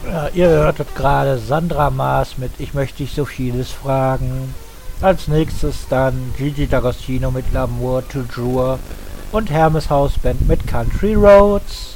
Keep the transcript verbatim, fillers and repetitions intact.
Ja, ihr hörtet gerade Sandra Maas mit Ich möchte dich so vieles fragen. Als nächstes dann Gigi D'Agostino mit L'amour toujours und Hermes Hausband mit Country Roads.